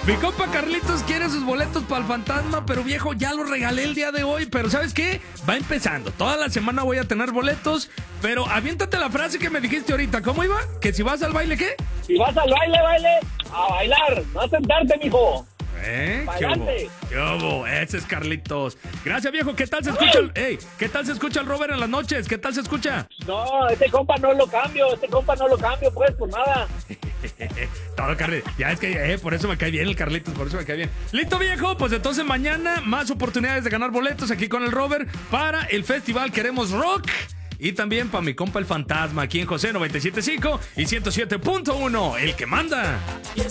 Mi compa Carlitos quiere sus boletos para el fantasma, pero viejo, ya los regalé el día de hoy. Pero ¿sabes qué? Va empezando. Toda la semana voy a tener boletos, pero aviéntate la frase que me dijiste ahorita. ¿Cómo iba? ¿Que si vas al baile, qué? Si vas al baile, a bailar, no a sentarte, mijo. ¿Qué hubo? ¿Qué hubo? Ese es Carlitos. Gracias, viejo. ¿Qué tal se escucha ¿qué tal se escucha el Robert en las noches? ¿Qué tal se escucha? No, este compa no lo cambio, pues, por nada. Todo Carlitos. Ya es que por eso me cae bien el Carlitos, por eso me cae bien. Listo, viejo, pues entonces mañana más oportunidades de ganar boletos aquí con el Robert para el festival Queremos Rock. Y también para mi compa el fantasma aquí en José 97.5 y 107.1, el que manda.